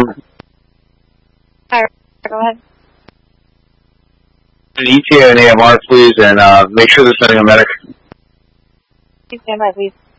Hi, go ahead. An ETA and AMR, please, and make sure they're sending a medic. Please stand by, please.